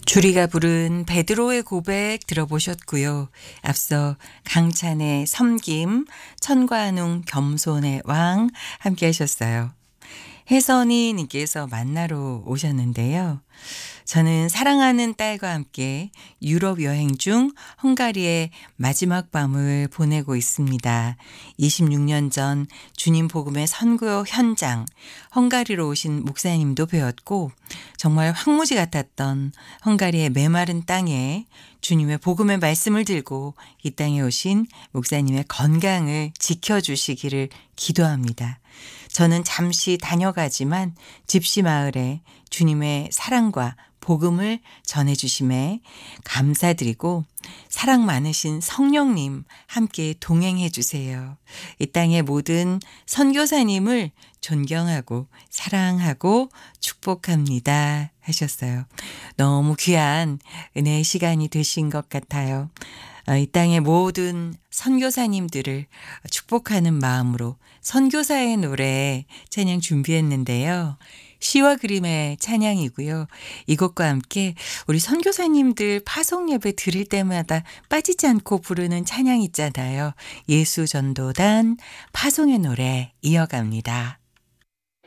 주리가 부른 베드로의 고백 들어보셨고요. 앞서 강찬의 섬김, 천관웅 겸손의 왕 함께 하셨어요. 혜선이 님께서 만나러 오셨는데요. 저는 사랑하는 딸과 함께 유럽 여행 중 헝가리의 마지막 밤을 보내고 있습니다. 26년 전 주님 복음의 선교 현장, 헝가리로 오신 목사님도 배웠고 정말 황무지 같았던 헝가리의 메마른 땅에 주님의 복음의 말씀을 들고 이 땅에 오신 목사님의 건강을 지켜주시기를 기도합니다. 저는 잠시 다녀가지만 집시 마을에 주님의 사랑과 복음을 전해주심에 감사드리고 사랑 많으신 성령님 함께 동행해 주세요. 이 땅의 모든 선교사님을 존경하고 사랑하고 축복합니다 하셨어요. 너무 귀한 은혜의 시간이 되신 것 같아요. 이 땅의 모든 선교사님들을 축복하는 마음으로 선교사의 노래 찬양 준비했는데요. 시와 그림의 찬양이고요. 이것과 함께 우리 선교사님들 파송 예배 드릴 때마다 빠지지 않고 부르는 찬양 있잖아요. 예수전도단 파송의 노래 이어갑니다.